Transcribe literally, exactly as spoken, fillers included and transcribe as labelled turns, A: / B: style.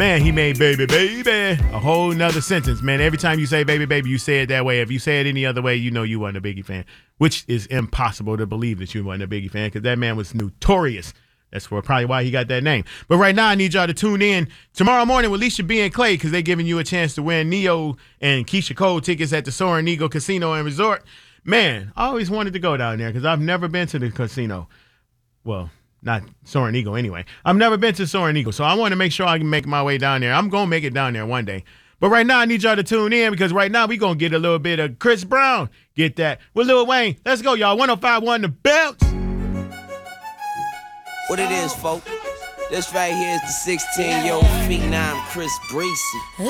A: Man, he made baby, baby a whole nother sentence, man. Every time you say baby, baby, you say it that way. If you say it any other way, you know you weren't a Biggie fan, which is impossible to believe that you weren't a Biggie fan because that man was notorious. That's for probably why he got that name. But right now, I need y'all to tune in tomorrow morning with Alicia B and Clay because they're giving you a chance to win Neo and Keisha Cole tickets at the Soaring Eagle Casino and Resort. Man, I always wanted to go down there because I've never been to the casino. Well, not Soaring Eagle anyway. I've never been to Soaring Eagle, so I want to make sure I can make my way down there. I'm going to make it down there one day. But right now, I need y'all to tune in because right now, we're going to get a little bit of Chris Brown. Get that with Lil Wayne. Let's go, y'all. one oh five point one The Bounce.
B: What it is, folk? This right here is the sixteen-year-old phenom Chris Breezy.